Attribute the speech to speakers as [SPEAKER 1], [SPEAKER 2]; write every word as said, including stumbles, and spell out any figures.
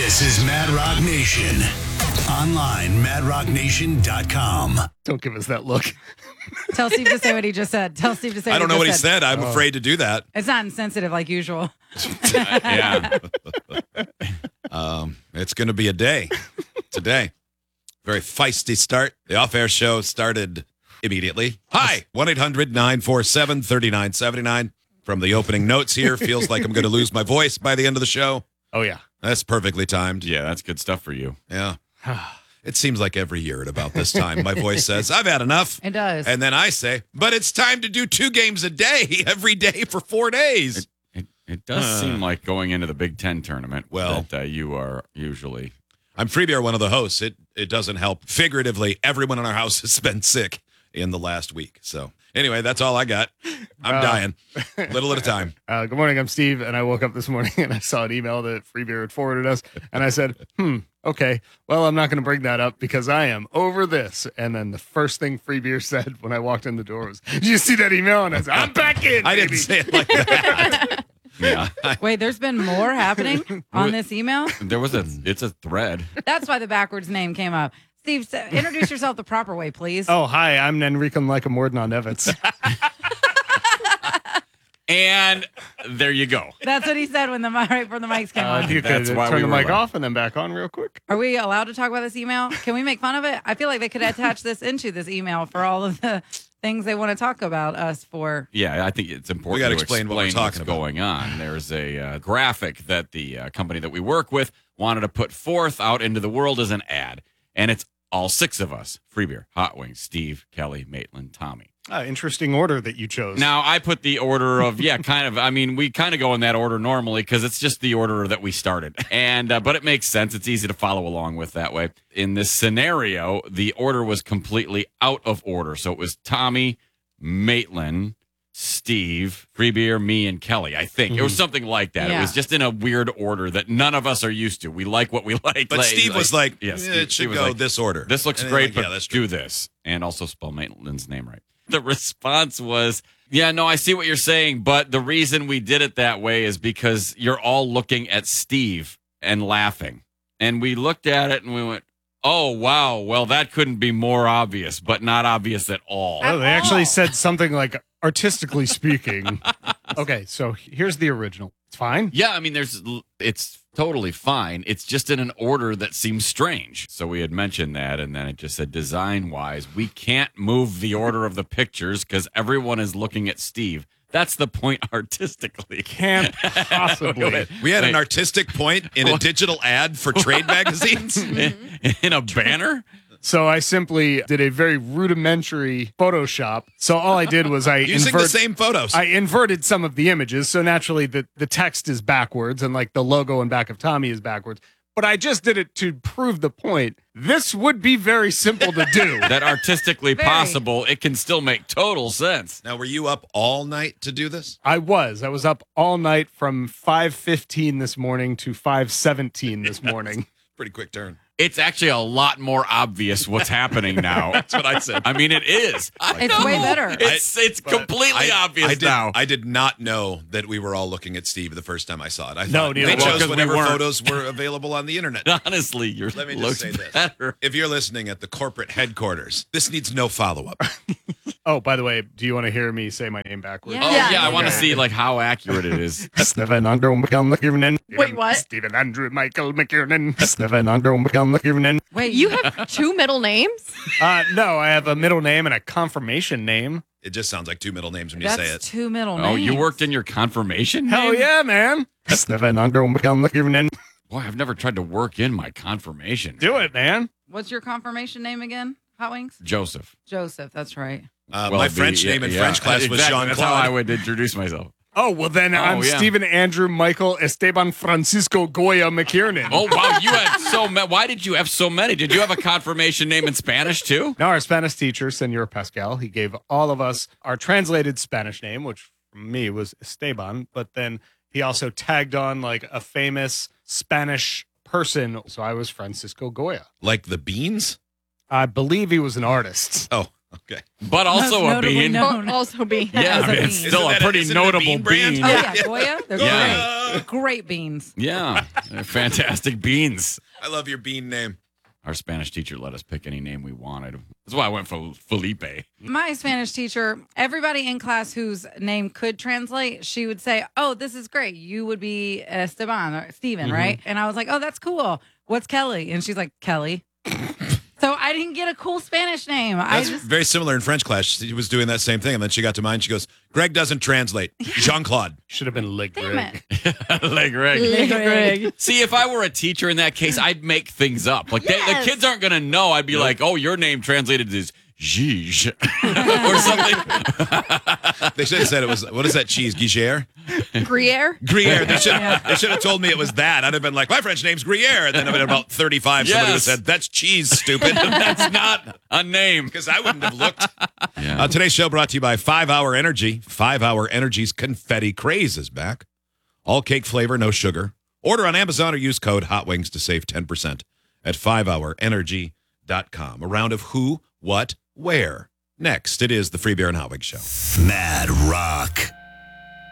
[SPEAKER 1] This is Mad Rock Nation. Online, mad rock nation dot com.
[SPEAKER 2] Don't give us that look.
[SPEAKER 3] Tell Steve to say what he just said. Tell Steve to say
[SPEAKER 4] I
[SPEAKER 3] what
[SPEAKER 4] don't know what he
[SPEAKER 3] said.
[SPEAKER 4] said. I'm
[SPEAKER 2] Oh.
[SPEAKER 4] afraid to do that.
[SPEAKER 3] It's not insensitive like usual.
[SPEAKER 4] Yeah. um, it's going to be a day today. Very feisty start. The off-air show started immediately. Hi, one eight hundred nine four seven three nine seven nine. From the opening notes here, feels like I'm going to lose my voice by the end of the show.
[SPEAKER 2] Oh, yeah.
[SPEAKER 4] That's perfectly timed.
[SPEAKER 5] Yeah, that's good stuff for you.
[SPEAKER 4] Yeah. It seems like every year at about this time, my voice says, I've had enough.
[SPEAKER 3] It does.
[SPEAKER 4] And then I say, but it's time to do two games a day every day for four days.
[SPEAKER 5] It it, it does
[SPEAKER 4] Uh.
[SPEAKER 5] seem like going into the Big Ten tournament
[SPEAKER 4] Well-
[SPEAKER 5] that uh, you are usually.
[SPEAKER 4] I'm Freebeer, one of the hosts. It it doesn't help. Figuratively, everyone in our house has been sick in the last week. So anyway, that's all I got. I'm
[SPEAKER 2] Uh.
[SPEAKER 4] dying, little at a time.
[SPEAKER 2] Uh, good morning. I'm Steve, and I woke up this morning and I saw an email that Freebeer had forwarded us, and I said, "Hmm, okay. Well, I'm not going to bring that up because I am over this." And then the first thing Freebeer said when I walked in the door was, "Did you see that email?" And I said, "I'm back in."
[SPEAKER 4] I didn't
[SPEAKER 2] baby."
[SPEAKER 4] say it like that.
[SPEAKER 5] Yeah,
[SPEAKER 3] Wait, there's been more happening on this email?
[SPEAKER 5] there was a. It's a thread.
[SPEAKER 3] That's why the backwards name came up. Steve, s- introduce yourself the proper way, please.
[SPEAKER 2] Oh, hi. I'm Nenrican like a Mordnon Evans.
[SPEAKER 5] And there you go.
[SPEAKER 3] That's what he said when the mi- right before the mics came
[SPEAKER 2] Uh,
[SPEAKER 3] on.
[SPEAKER 2] if you
[SPEAKER 5] That's
[SPEAKER 2] could
[SPEAKER 5] why
[SPEAKER 2] turn
[SPEAKER 5] we
[SPEAKER 2] the
[SPEAKER 5] were
[SPEAKER 2] mic
[SPEAKER 5] like-
[SPEAKER 2] off and then back on real quick.
[SPEAKER 3] Are we allowed to talk about this email? Can we make fun of it? I feel like they could attach this into this email for all of the things they want to talk about us for.
[SPEAKER 5] Yeah, I think it's important
[SPEAKER 4] We gotta
[SPEAKER 5] to
[SPEAKER 4] explain what we're
[SPEAKER 5] what's
[SPEAKER 4] talking about.
[SPEAKER 5] going on. There's a uh, graphic that the uh, company that we work with wanted to put forth out into the world as an ad, and it's all six of us: Freebeer, Hot Wings, Steve, Kelly, Maitland, Tommy.
[SPEAKER 2] Uh, interesting order that you chose.
[SPEAKER 5] Now, I put the order of, yeah, kind of, I mean, we kind of go in that order normally because it's just the order that we started. And, uh, but it makes sense. It's easy to follow along with that way. In this scenario, the order was completely out of order. So it was Tommy, Maitland, Steve, Freebeer, me, and Kelly, I think. It was something like that.
[SPEAKER 3] Yeah.
[SPEAKER 5] It was just in a weird order that none of us are used to. We like what we like.
[SPEAKER 4] But
[SPEAKER 5] Like-
[SPEAKER 4] Steve was like,
[SPEAKER 5] yeah,
[SPEAKER 4] "Eh,
[SPEAKER 5] Steve-
[SPEAKER 4] it should
[SPEAKER 5] Steve was
[SPEAKER 4] go
[SPEAKER 5] like,
[SPEAKER 4] this order.
[SPEAKER 5] This looks
[SPEAKER 4] And then
[SPEAKER 5] great,
[SPEAKER 4] like,
[SPEAKER 5] but
[SPEAKER 4] yeah, that's true.
[SPEAKER 5] do this. And also spell Maitland's name right. The response was, yeah, no, I see what you're saying, but the reason we did it that way is because you're all looking at Steve and laughing. And we looked at it and we went, oh, wow, well, that couldn't be more obvious, but not obvious at all.
[SPEAKER 2] Oh, they
[SPEAKER 3] At
[SPEAKER 2] actually
[SPEAKER 3] all.
[SPEAKER 2] said something like artistically speaking. Okay, so here's the original. It's fine.
[SPEAKER 5] Yeah, I mean, there's, it's totally fine. It's just in an order that seems strange. So we had mentioned that, and then it just said design wise, we can't move the order of the pictures because everyone is looking at Steve. That's the point artistically.
[SPEAKER 2] Can't possibly.
[SPEAKER 4] We had an
[SPEAKER 5] Wait.
[SPEAKER 4] artistic point in a digital ad for trade magazines.
[SPEAKER 5] in, in a banner?
[SPEAKER 2] So I simply did a very rudimentary Photoshop. So all I did was I
[SPEAKER 4] Using
[SPEAKER 2] invert-
[SPEAKER 4] the same photos.
[SPEAKER 2] I inverted some of the images. So naturally the, the text is backwards and like the logo and back of Tommy is backwards. But I just did it to prove the point. This would be very simple to do.
[SPEAKER 5] That artistically
[SPEAKER 3] Very.
[SPEAKER 5] possible, it can still make total sense.
[SPEAKER 4] Now, were you up all night to do this?
[SPEAKER 2] I was. I was up all night from five fifteen this morning to five seventeen this morning.
[SPEAKER 4] Pretty quick turn.
[SPEAKER 5] It's actually a lot more obvious what's happening now. That's what I said. I mean, it is. I
[SPEAKER 3] It's
[SPEAKER 5] know.
[SPEAKER 3] way better.
[SPEAKER 5] It's it's completely
[SPEAKER 4] I,
[SPEAKER 5] obvious
[SPEAKER 4] I did,
[SPEAKER 5] now.
[SPEAKER 4] I did not know that we were all looking at Steve the first time I saw it. I
[SPEAKER 2] No,
[SPEAKER 4] thought
[SPEAKER 2] neither
[SPEAKER 4] they
[SPEAKER 2] was I.
[SPEAKER 4] chose
[SPEAKER 5] Because we
[SPEAKER 4] whatever
[SPEAKER 5] weren't.
[SPEAKER 4] photos were available on the internet.
[SPEAKER 5] Honestly, your
[SPEAKER 4] Let me just
[SPEAKER 5] looks
[SPEAKER 4] say this.
[SPEAKER 5] better.
[SPEAKER 4] If you're listening at the corporate headquarters, this needs no follow-up.
[SPEAKER 2] Oh, by the way, do you want to hear me say my name backwards?
[SPEAKER 3] Yeah.
[SPEAKER 5] Oh yeah, I want to
[SPEAKER 2] Okay.
[SPEAKER 5] see like how accurate it is.
[SPEAKER 2] Stephen Andrew McKiernan.
[SPEAKER 3] Wait, what?
[SPEAKER 2] Stephen Andrew Michael McKiernan. Stephen Andrew Michael McKiernan.
[SPEAKER 3] Wait,
[SPEAKER 6] You have two middle names?
[SPEAKER 2] Uh, no, I have a middle name and a confirmation name.
[SPEAKER 4] It just sounds like two middle names when you
[SPEAKER 3] that's
[SPEAKER 4] say it.
[SPEAKER 3] two middle names.
[SPEAKER 5] Oh, you worked in your confirmation?
[SPEAKER 2] Hell
[SPEAKER 5] name?
[SPEAKER 2] yeah, man. Stephen Andrew Michael McKiernan.
[SPEAKER 5] Boy, I've never tried to work in my confirmation.
[SPEAKER 2] Do it, man.
[SPEAKER 3] What's your confirmation name again? Hot Wings?
[SPEAKER 5] Joseph.
[SPEAKER 3] Joseph, that's right.
[SPEAKER 4] Uh,
[SPEAKER 5] Well,
[SPEAKER 4] my
[SPEAKER 5] it'd be-
[SPEAKER 4] French
[SPEAKER 5] yeah,
[SPEAKER 4] name in
[SPEAKER 5] yeah,
[SPEAKER 4] French class was
[SPEAKER 5] exactly.
[SPEAKER 4] Jean
[SPEAKER 5] That's how I
[SPEAKER 4] Claude.
[SPEAKER 5] would introduce myself.
[SPEAKER 2] Oh, well, then
[SPEAKER 5] Oh,
[SPEAKER 2] I'm
[SPEAKER 5] yeah.
[SPEAKER 2] Stephen Andrew Michael Esteban Francisco Goya McKiernan.
[SPEAKER 5] Oh wow, you had so many. Why did you have so many? Did you have a confirmation name in Spanish too?
[SPEAKER 2] Now, our Spanish teacher, Senor Pascal, he gave all of us our translated Spanish name, which for me was Esteban, but then he also tagged on like a famous Spanish person. So I was Francisco Goya.
[SPEAKER 4] Like the beans?
[SPEAKER 2] I believe he was an artist.
[SPEAKER 4] Oh, Okay.
[SPEAKER 5] but also
[SPEAKER 3] Most
[SPEAKER 5] a
[SPEAKER 3] notably
[SPEAKER 5] bean.
[SPEAKER 3] known.
[SPEAKER 6] Also be.
[SPEAKER 5] Yeah,
[SPEAKER 3] as a
[SPEAKER 5] I mean, it's
[SPEAKER 3] bean.
[SPEAKER 5] still
[SPEAKER 4] Isn't
[SPEAKER 5] a
[SPEAKER 4] that a-
[SPEAKER 5] pretty
[SPEAKER 4] isn't it a
[SPEAKER 5] notable
[SPEAKER 4] bean brand?
[SPEAKER 5] bean.
[SPEAKER 3] Oh yeah, Goya. They're
[SPEAKER 5] Yeah.
[SPEAKER 3] great. Great beans.
[SPEAKER 5] Yeah, they're fantastic beans.
[SPEAKER 4] I love your bean name.
[SPEAKER 5] Our Spanish teacher let us pick any name we wanted. That's why I went for Felipe.
[SPEAKER 3] My Spanish teacher, everybody in class whose name could translate, she would say, "Oh, this is great. You would be Esteban or Steven,
[SPEAKER 5] Mm-hmm.
[SPEAKER 3] right?" And I was like, "Oh, that's cool. What's Kelly?" And she's like, "Kelly." So I didn't get a cool Spanish name. I
[SPEAKER 4] That's
[SPEAKER 3] just
[SPEAKER 4] very similar in French class. She was doing that same thing, and then she got to mine. She goes, "Greg doesn't translate. Jean Claude."
[SPEAKER 2] Should have been Lig
[SPEAKER 3] damn
[SPEAKER 2] Rig.
[SPEAKER 3] it.
[SPEAKER 5] Like Greg.
[SPEAKER 6] Greg.
[SPEAKER 5] See, if I were a teacher in that case, I'd make things up. Like they,
[SPEAKER 6] Yes.
[SPEAKER 5] the kids aren't gonna know. I'd be like, "Oh, your name translated is Gige," or something.
[SPEAKER 4] They should have said it was, what is that cheese? Guichère?
[SPEAKER 6] Gruyere.
[SPEAKER 4] Gruyere. They should, they should have told me it was that. I'd have been like, my French name's Gruyere. And then I'd been about thirty-five. Somebody would have
[SPEAKER 5] Yes.
[SPEAKER 4] said, that's cheese, stupid.
[SPEAKER 5] That's not a name.
[SPEAKER 4] Because I wouldn't have looked.
[SPEAKER 5] Yeah.
[SPEAKER 4] Uh, today's show brought to you by five hour Energy. five hour Energy's confetti craze is back. All cake flavor, no sugar. Order on Amazon or use code HOTWINGS to save ten percent at five hour energy dot com. A round of who, what, where. Next, it is the Free Beer and Hot Wings Show.
[SPEAKER 1] Mad Rock.